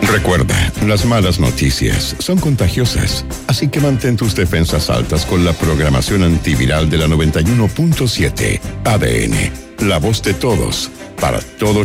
Recuerda, las malas noticias son contagiosas, así que mantén tus defensas altas con la programación antiviral de la 91.7 ADN, la voz de todos, para todo